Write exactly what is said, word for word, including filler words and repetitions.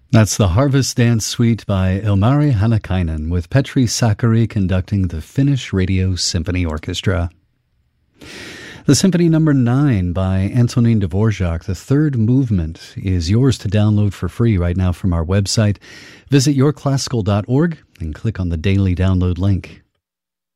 That's the Harvest Dance Suite by Ilmari Hannakainen, with Petri Sakari conducting the Finnish Radio Symphony Orchestra. The Symphony Number nine by Antonin Dvorak, the third movement, is yours to download for free right now from our website. Visit your classical dot org and click on the daily download link.